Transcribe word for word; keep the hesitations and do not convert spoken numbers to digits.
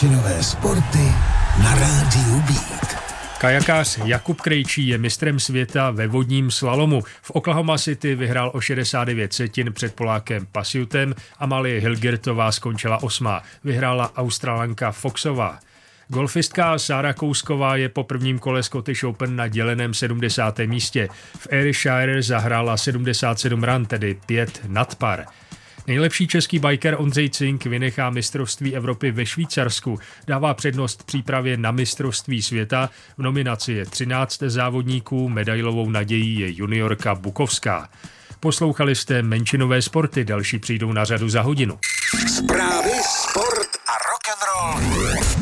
menšinové sporty na rádiu Beat. Kajakář Jakub Krejčí je mistrem světa ve vodním slalomu. V Oklahoma City vyhrál o šedesát devět setin před Polákem Pasiutem, Amalie Hilgertová skončila osmá. Vyhrála Australanka Foxová. Golfistka Sára Kousková je po prvním kole Scottish Open na děleném sedmdesátém místě. V Ayrshire zahrála sedmdesát sedm ran, tedy pět nad par. Nejlepší český biker Ondřej Cink vynechá mistrovství Evropy ve Švýcarsku. Dává přednost přípravě na mistrovství světa. V nominaci je třináct závodníků, medailovou nadějí je juniorka Bukovská. Poslouchali jste menšinové sporty, další přijdou na řadu za hodinu. Zprávy, sport a rock'n'roll.